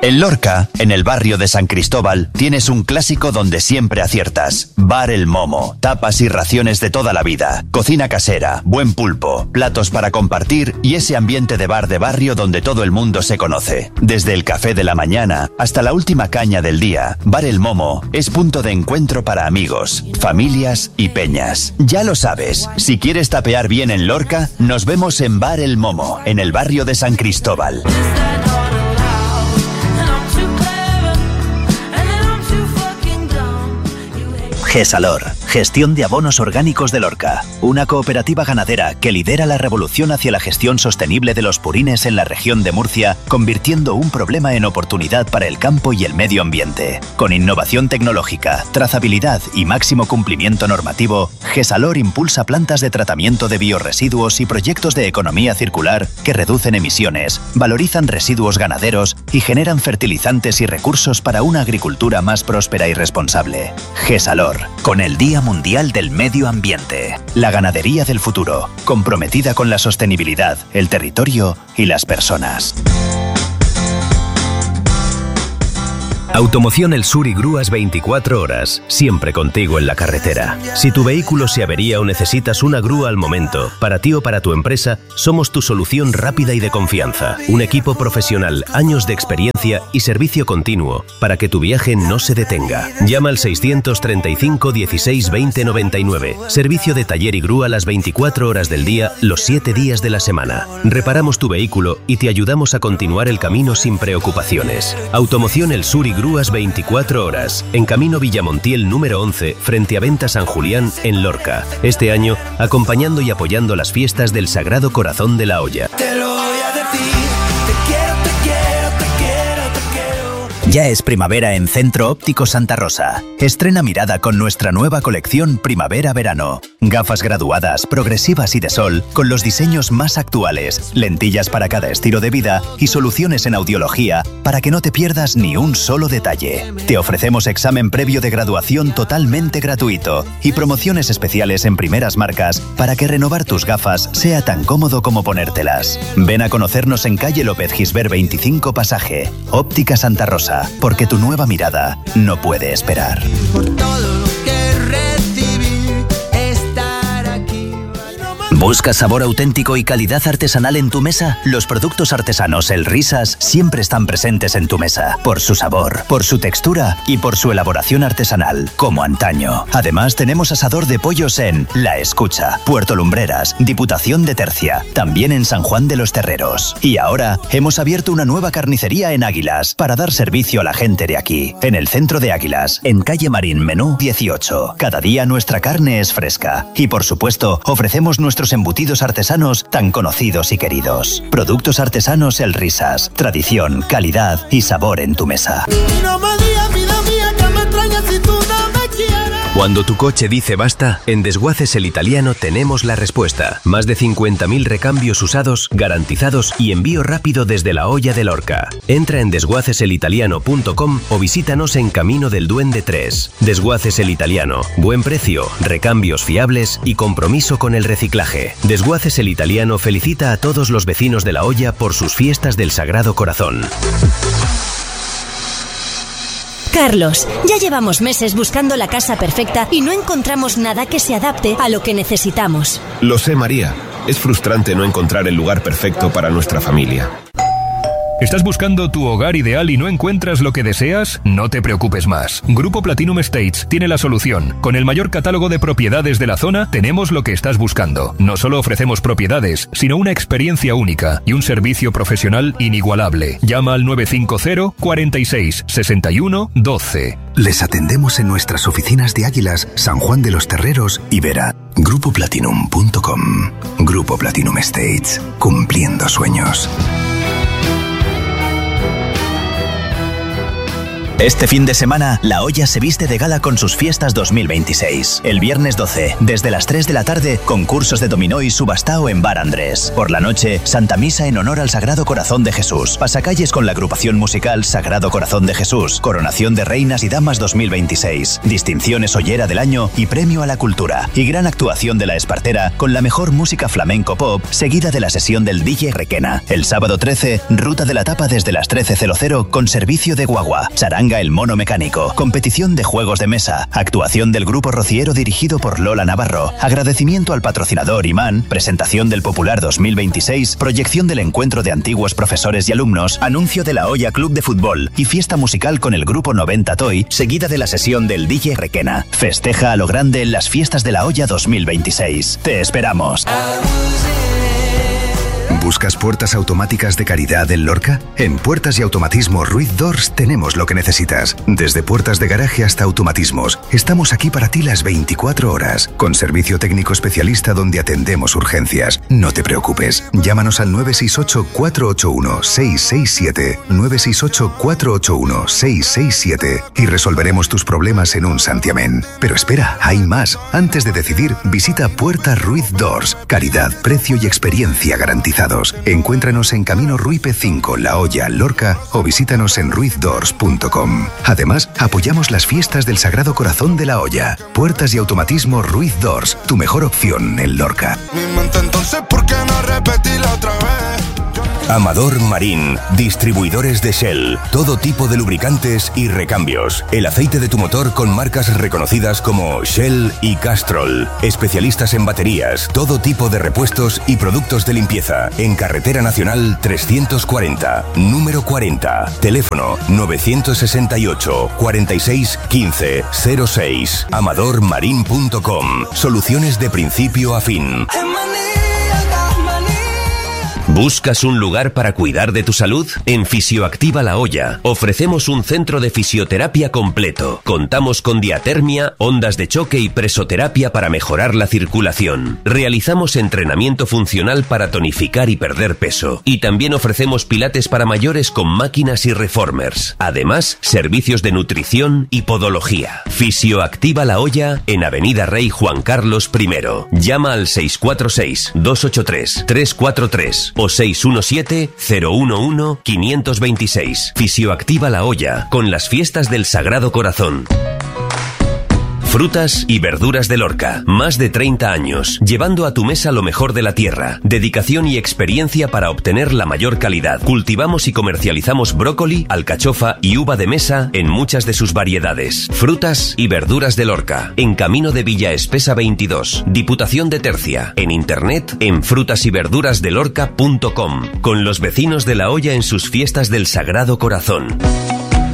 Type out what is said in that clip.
En Lorca, en el barrio de San Cristóbal, tienes un clásico donde siempre aciertas. Bar El Momo, tapas y raciones de toda la vida, cocina casera, buen pulpo, platos para compartir y ese ambiente de bar de barrio donde todo el mundo se conoce. Desde el café de la mañana hasta la última caña del día, Bar El Momo es punto de encuentro para amigos, familias y peñas. Ya lo sabes, si quieres tapear bien en Lorca, nos vemos en Bar El Momo, en el barrio de San Cristóbal. Gesalor, gestión de abonos orgánicos de Lorca, una cooperativa ganadera que lidera la revolución hacia la gestión sostenible de los purines en la región de Murcia, convirtiendo un problema en oportunidad para el campo y el medio ambiente. Con innovación tecnológica, trazabilidad y máximo cumplimiento normativo, Gesalor impulsa plantas de tratamiento de biorresiduos y proyectos de economía circular que reducen emisiones, valorizan residuos ganaderos y generan fertilizantes y recursos para una agricultura más próspera y responsable. Gesalor, con el Día Mundial del Medio Ambiente. La ganadería del futuro, comprometida con la sostenibilidad, el territorio y las personas. Automoción El Sur y grúas 24 horas, siempre contigo en la carretera. Si tu vehículo se avería o necesitas una grúa al momento, para ti o para tu empresa, somos tu solución rápida y de confianza. Un equipo profesional, años de experiencia y servicio continuo, para que tu viaje no se detenga. Llama al 635 16 20 99. Servicio de taller y grúa las 24 horas del día, los 7 días de la semana. Reparamos tu vehículo y te ayudamos a continuar el camino sin preocupaciones. Automoción El Sur y grúas 24 horas, en Camino Villamontiel número 11, frente a Venta San Julián, en Lorca. Este año, acompañando y apoyando las fiestas del Sagrado Corazón de la Hoya. Te lo voy a decir, te quiero, te quiero, te quiero, te quiero. Ya es primavera en Centro Óptico Santa Rosa. Estrena mirada con nuestra nueva colección Primavera-Verano. Gafas graduadas, progresivas y de sol, con los diseños más actuales, lentillas para cada estilo de vida y soluciones en audiología para que no te pierdas ni un solo detalle. Te ofrecemos examen previo de graduación totalmente gratuito y promociones especiales en primeras marcas para que renovar tus gafas sea tan cómodo como ponértelas. Ven a conocernos en calle López Gisbert 25 Pasaje. Óptica Santa Rosa, porque tu nueva mirada no puede esperar. Por todo lo que recibí, estar aquí. ¿Buscas sabor auténtico y calidad artesanal en tu mesa? Los productos artesanos El Risas siempre están presentes en tu mesa, por su sabor, por su textura y por su elaboración artesanal, como antaño. Además, tenemos asador de pollos en La Escucha, Puerto Lumbreras, Diputación de Tercia, también en San Juan de los Terreros. Y ahora hemos abierto una nueva carnicería en Águilas para dar servicio a la gente de aquí, en el centro de Águilas, en calle Marín Menú 18. Cada día nuestra carne es fresca y, por supuesto, ofrecemos nuestros embutidos artesanos tan conocidos y queridos. Productos artesanos El Risas, tradición, calidad y sabor en tu mesa. No me digas, vida mía, que me extrañas si tú no me quieres. Cuando tu coche dice basta, en Desguaces El Italiano tenemos la respuesta. Más de 50.000 recambios usados, garantizados y envío rápido desde la Hoya de Lorca. Entra en desguaceselitaliano.com o visítanos en Camino del Duende 3. Desguaces El Italiano. Buen precio, recambios fiables y compromiso con el reciclaje. Desguaces El Italiano felicita a todos los vecinos de la Hoya por sus fiestas del Sagrado Corazón. Carlos, ya llevamos meses buscando la casa perfecta y no encontramos nada que se adapte a lo que necesitamos. Lo sé, María. Es frustrante no encontrar el lugar perfecto para nuestra familia. ¿Estás buscando tu hogar ideal y no encuentras lo que deseas? No te preocupes más. Grupo Platinum Estates tiene la solución. Con el mayor catálogo de propiedades de la zona, tenemos lo que estás buscando. No solo ofrecemos propiedades, sino una experiencia única y un servicio profesional inigualable. Llama al 950 46 61 12. Les atendemos en nuestras oficinas de Águilas, San Juan de los Terreros y Vera. GrupoPlatinum.com. Grupo Platinum Estates. Cumpliendo sueños. Este fin de semana, La Hoya se viste de gala con sus fiestas 2026. El viernes 12, desde las 3 de la tarde, concursos de dominó y subastao en Bar Andrés. Por la noche, Santa Misa en honor al Sagrado Corazón de Jesús. Pasacalles con la agrupación musical Sagrado Corazón de Jesús. Coronación de Reinas y Damas 2026. Distinciones Ollera del Año y Premio a la Cultura. Y gran actuación de La Espartera con la mejor música flamenco pop, seguida de la sesión del DJ Requena. El sábado 13, ruta de la tapa desde las 13:00 con servicio de guagua. Charanga El Mono Mecánico. Competición de juegos de mesa. Actuación del Grupo Rociero dirigido por Lola Navarro. Agradecimiento al patrocinador Imán. Presentación del Popular 2026. Proyección del encuentro de antiguos profesores y alumnos. Anuncio de La Hoya Club de Fútbol. Y fiesta musical con el Grupo 90 Toy, seguida de la sesión del DJ Requena. Festeja a lo grande en las fiestas de La Hoya 2026. Te esperamos. ¿Buscas puertas automáticas de calidad en Lorca? En Puertas y Automatismo Ruiz Doors tenemos lo que necesitas. Desde puertas de garaje hasta automatismos, estamos aquí para ti las 24 horas, con servicio técnico especialista donde atendemos urgencias. No te preocupes, llámanos al 968-481-667, 968-481-667 y resolveremos tus problemas en un santiamén. Pero espera, hay más. Antes de decidir, visita Puertas Ruiz Doors. Calidad, precio y experiencia garantizados. Encuéntranos en Camino Ruipe 5, La Hoya, Lorca o visítanos en ruizdoors.com. Además, apoyamos las fiestas del Sagrado Corazón de La Hoya. Puertas y Automatismo Ruiz Doors, tu mejor opción en Lorca. Entonces, ¿por qué no repetirla otra vez? Amador Marín, distribuidores de Shell, todo tipo de lubricantes y recambios. El aceite de tu motor con marcas reconocidas como Shell y Castrol. Especialistas en baterías, todo tipo de repuestos y productos de limpieza. En Carretera Nacional 340, número 40. Teléfono 968 46 15 06. amadormarin.com. Soluciones de principio a fin. ¿Buscas un lugar para cuidar de tu salud? En Fisioactiva La Hoya ofrecemos un centro de fisioterapia completo. Contamos con diatermia, ondas de choque y presoterapia para mejorar la circulación. Realizamos entrenamiento funcional para tonificar y perder peso. Y también ofrecemos pilates para mayores con máquinas y reformers. Además, servicios de nutrición y podología. Fisioactiva La Hoya en Avenida Rey Juan Carlos I. Llama al 646-283-343 o 617-011-526. Fisioactiva La Hoya, con las fiestas del Sagrado Corazón. Frutas y verduras de Lorca. Más de 30 años, llevando a tu mesa lo mejor de la tierra. Dedicación y experiencia para obtener la mayor calidad. Cultivamos y comercializamos brócoli, alcachofa y uva de mesa en muchas de sus variedades. Frutas y verduras de Lorca. En Camino de Villa Espesa 22, Diputación de Tercia. En internet en frutasyverdurasdelorca.com. Con los vecinos de La Hoya en sus fiestas del Sagrado Corazón.